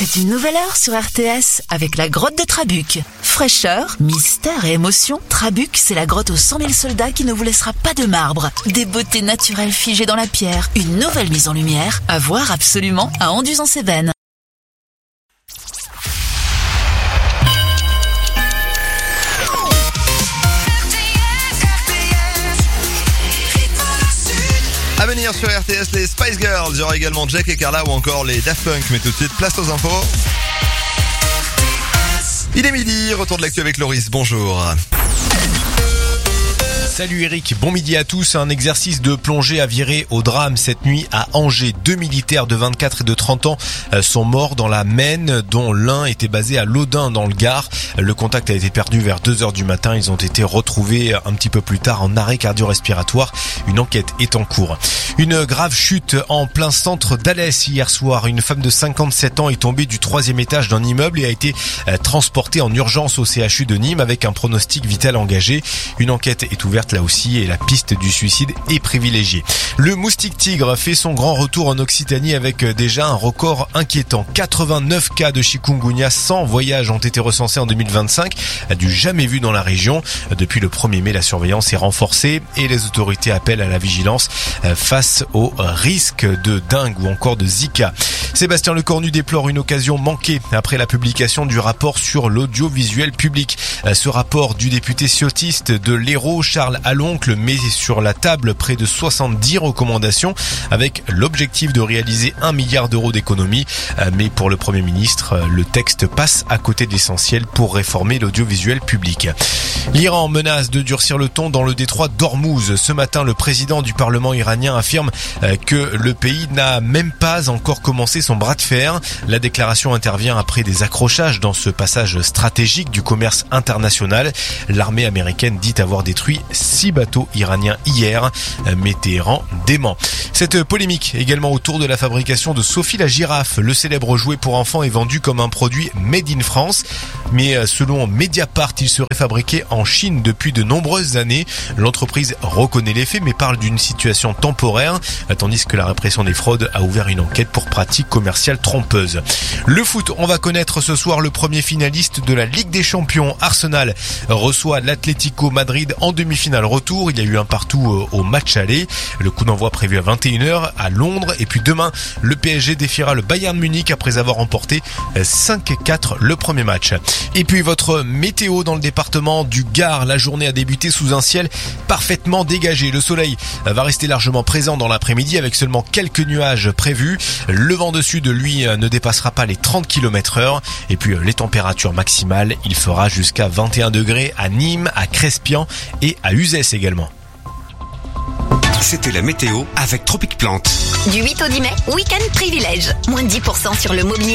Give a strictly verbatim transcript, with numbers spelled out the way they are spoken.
C'est une nouvelle heure sur R T S avec la grotte de Trabuc. Fraîcheur, mystère et émotion, Trabuc, c'est la grotte aux cent mille soldats qui ne vous laissera pas de marbre. Des beautés naturelles figées dans la pierre, une nouvelle mise en lumière, à voir absolument à Anduze-en-Cévennes. À venir sur R T S, les Spice Girls, il y aura également Jack et Carla ou encore les Daft Punk. Mais tout de suite, place aux infos. Il est midi, retour de l'actu avec Loris, bonjour. Salut Eric, bon midi à tous. Un exercice de plongée a viré au drame cette nuit à Angers. Deux militaires de vingt-quatre et de trente ans sont morts dans la Maine, dont l'un était basé à Laudun dans le Gard. Le contact a été perdu vers deux heures du matin. Ils ont été retrouvés un petit peu plus tard en arrêt cardio-respiratoire. Une enquête est en cours. Une grave chute en plein centre d'Alès hier soir. Une femme de cinquante-sept ans est tombée du troisième étage d'un immeuble et a été transportée en urgence au C H U de Nîmes avec un pronostic vital engagé. Une enquête est ouverte là aussi et la piste du suicide est privilégiée. Le moustique tigre fait son grand retour en Occitanie avec déjà un record inquiétant. quatre-vingt-neuf cas de chikungunya, cent voyages ont été recensés en deux mille vingt-cinq, du jamais vu dans la région. Depuis le premier mai, la surveillance est renforcée et les autorités appellent à la vigilance face au risque de dengue ou encore de Zika. Sébastien Lecornu déplore une occasion manquée après la publication du rapport sur l'audiovisuel public. Ce rapport du député ciotiste de l'Hérault, Charles Aloncle, met sur la table près de soixante-dix recommandations avec l'objectif de réaliser un milliard d'euros d'économies. Mais pour le Premier ministre, le texte passe à côté de l'essentiel pour réformer l'audiovisuel public. L'Iran menace de durcir le ton dans le détroit d'Ormuz. Ce matin, le président du Parlement iranien affirme que le pays n'a même pas encore commencé son bras de fer. La déclaration intervient après des accrochages dans ce passage stratégique du commerce international. L'armée américaine dit avoir détruit six bateaux iraniens hier, mais Téhéran dément. Cette polémique également autour de la fabrication de Sophie la girafe. Le célèbre jouet pour enfants est vendu comme un produit made in France, mais selon Mediapart, il serait fabriqué en Chine depuis de nombreuses années. L'entreprise reconnaît les faits mais parle d'une situation temporaire, tandis que la répression des fraudes a ouvert une enquête pour pratiques commerciales trompeuses. Le foot, on va connaître ce soir le premier finaliste de la Ligue des Champions. Arsenal reçoit l'Atlético Madrid en demi-finale retour. Il y a eu un partout au match aller. Le coup d'envoi prévu à vingt et une heures à Londres. Et puis demain, le P S G défiera le Bayern Munich après avoir remporté cinq à quatre le premier match. Et puis votre météo dans le département du Gard. La journée a débuté sous un ciel parfaitement dégagé. Le soleil va rester largement présent dans l'après-midi avec seulement quelques nuages prévus. Le vent de sud, lui, ne dépassera pas les trente kilomètres heure. Et puis les températures maximales, il fera jusqu'à vingt et un degrés à Nîmes, à Crespian et à Uzès également. C'était la météo avec Tropic Plante. Du huit au dix mai, week-end privilège. Moins de dix pour cent sur le mobilier